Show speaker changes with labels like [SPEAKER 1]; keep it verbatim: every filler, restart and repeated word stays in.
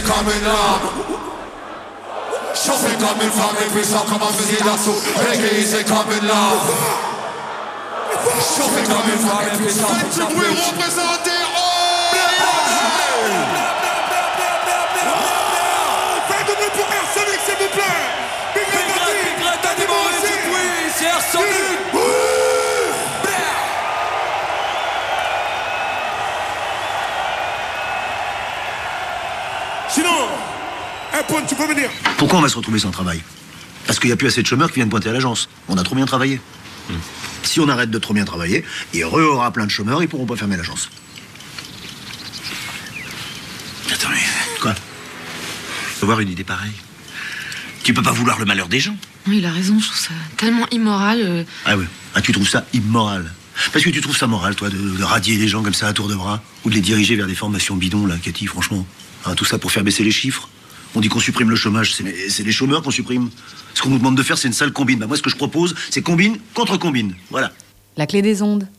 [SPEAKER 1] comme une lame. Chauffé comme une flamme et puissant comme un fusil d'assaut. Aiguisé comme une lame. Chauffé comme une flamme et puissant comme un fusil d'assaut. Représenter
[SPEAKER 2] Faites de bruit pour Arsenic, s'il vous plaît. Big Red Daddy, oui, c'est Arsenic. Sinon, un point, tu peux venir.
[SPEAKER 3] Pourquoi on va se retrouver sans travail? Parce qu'il n'y a plus assez de chômeurs qui viennent pointer à l'agence. On a trop bien travaillé. Mmh. Si on arrête de trop bien travailler, il y aura plein de chômeurs, ils pourront pas fermer l'agence.
[SPEAKER 4] Attends, mais...
[SPEAKER 3] Quoi?
[SPEAKER 4] Avoir une idée pareille. Tu peux pas vouloir le malheur des gens.
[SPEAKER 5] Oui, il a raison, je trouve ça tellement immoral. Euh...
[SPEAKER 3] Ah ouais. Ah, tu trouves ça immoral? Parce que tu trouves ça moral, toi, de, de radier les gens comme ça à tour de bras? Ou de les diriger vers des formations bidons, là, Cathy, franchement? Hein, tout ça pour faire baisser les chiffres? On dit qu'on supprime le chômage, c'est les chômeurs qu'on supprime. Ce qu'on nous demande de faire, c'est une sale combine. Bah, moi, ce que je propose, c'est combine contre combine. Voilà.
[SPEAKER 6] La clé des ondes.